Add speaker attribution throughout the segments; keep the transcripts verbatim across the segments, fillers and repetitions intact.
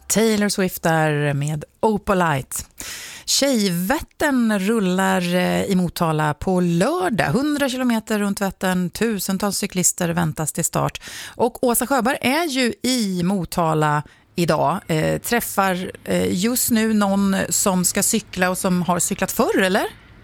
Speaker 1: Taylor Swift där med Opalite. Tjejvättern rullar i Motala på lördag. hundra kilometer runt Vättern, tusentals cyklister väntas till start. Och Åsa Sjöberg är ju i Motala idag. Eh, träffar eh, just nu någon som ska cykla och som har cyklat förr, eller?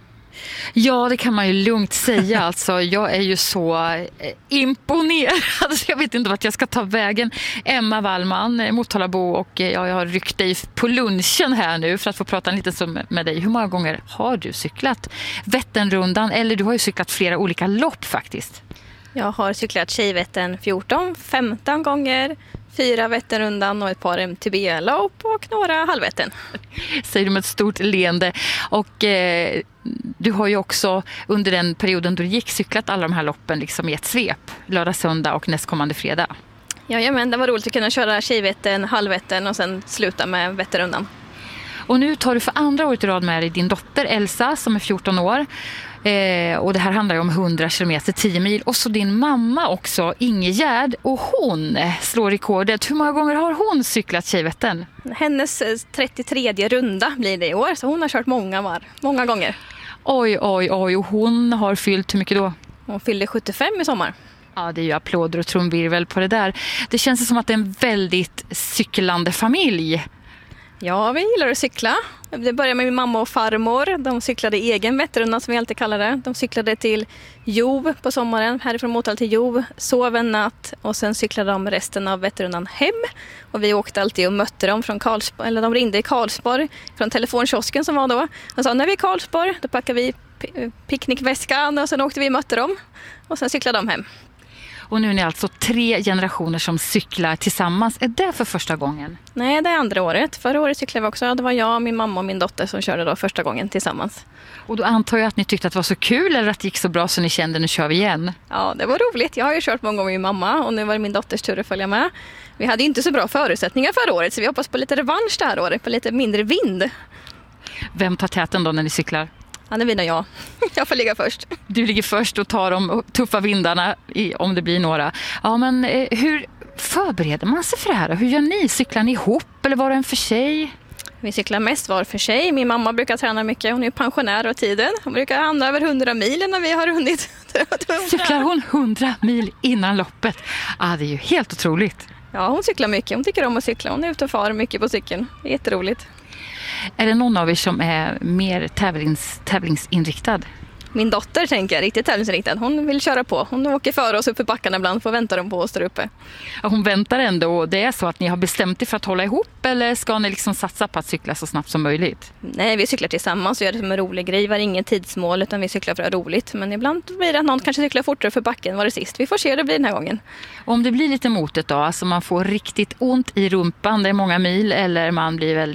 Speaker 2: Ja, det kan man ju lugnt säga. Alltså, jag är ju så eh, imponerad. Jag vet inte vart jag ska ta vägen. Emma Wallman, Motalabo, och eh, jag har ryckt dig på lunchen här nu för att få prata lite som med dig. Hur många gånger har du cyklat Vätternrundan? Eller du har ju cyklat flera olika lopp faktiskt.
Speaker 3: Jag har cyklat Tjejvättern fjorton, femton gånger, fyra Vätternrundan och ett par M T B-lopp och några halvvättern.
Speaker 2: Säger du med ett stort leende. Och eh, du har ju också under den perioden då du gick cyklat alla de här loppen liksom i ett svep. Lördag, söndag och nästkommande fredag.
Speaker 3: Jajamän, det var roligt att kunna köra Tjejvättern, halvvättern och sen sluta med Vätternrundan.
Speaker 2: Och nu tar du för andra året i rad med dig din dotter Elsa som är fjorton år. Eh, och det här handlar ju om hundra kilometer, tio mil. Och så din mamma också, Ingegärd. Och hon slår rekordet. Hur många gånger har hon cyklat Tjejvättern?
Speaker 3: Hennes trettiotredje runda blir det i år. Så hon har kört många var, många gånger.
Speaker 2: Oj, oj, oj. Och hon har fyllt hur mycket då?
Speaker 3: Hon fyllde sjuttiofem i sommar.
Speaker 2: Ja, det är ju applåder och trumvirvel på det där. Det känns som att det är en väldigt cyklande familj.
Speaker 3: Ja, vi gillar att cykla. Det började med min mamma och farmor. De cyklade egen Vätternrundan som vi alltid kallar det. De cyklade till Jov på sommaren, härifrån Motala till Jov. Sov en natt och sen cyklade de resten av Vätternrundan hem. Och vi åkte alltid och mötte dem från Karlsborg, eller de ringde i Karlsborg från telefonkiosken som var då. De sa, när vi är i Karlsborg, då packar vi picknickväskan och sen åkte vi och mötte dem. Och sen cyklade de hem.
Speaker 2: Och nu är ni alltså tre generationer som cyklar tillsammans. Är det för första gången?
Speaker 3: Nej, det är andra året. Förra året cyklade vi också. Det var jag, min mamma och min dotter som körde då första gången tillsammans.
Speaker 2: Och då antar jag att ni tyckte att det var så kul eller att det gick så bra så ni kände nu kör vi igen?
Speaker 3: Ja, det var roligt. Jag har ju kört många gånger med min mamma och nu var det min dotters tur att följa med. Vi hade ju inte så bra förutsättningar förra året så vi hoppas på lite revansch det här året, på lite mindre vind.
Speaker 2: Vem tar täten då när ni cyklar?
Speaker 3: Ja, det vinner jag. Jag får ligga först.
Speaker 2: Du ligger först och tar de tuffa vindarna i, om det blir några. Ja, men eh, hur förbereder man sig för det här? Hur gör ni? Cyklar ni ihop eller var och en för sig?
Speaker 3: Vi cyklar mest var för sig. Min mamma brukar träna mycket. Hon är pensionär av tiden. Hon brukar handla över hundra mil när vi har hunnit.
Speaker 2: Cyklar hon hundra mil innan loppet? Ah, det är ju helt otroligt.
Speaker 3: Ja, hon cyklar mycket. Hon tycker om att cykla. Hon är ute och far mycket på cykeln. Det är jätteroligt.
Speaker 2: Är det någon av er som är mer tävlings, tävlingsinriktad?
Speaker 3: Min dotter tänker riktigt tävlingsinriktad. Hon vill köra på. Hon åker före oss upp i backarna ibland för väntar de på oss där uppe.
Speaker 2: Ja, hon väntar ändå och det är så att ni har bestämt er för att hålla ihop eller ska ni liksom satsa på att cykla så snabbt som möjligt?
Speaker 3: Nej, vi cyklar tillsammans och gör det som en rolig grej. Vi har ingen tidsmål utan vi cyklar för att det är roligt. Men ibland blir det att någon kanske cyklar fortare för backen var det sist. Vi får se hur det blir den här gången.
Speaker 2: Och om det blir lite motet då, alltså man får riktigt ont i rumpan, det är många mil eller man blir väldigt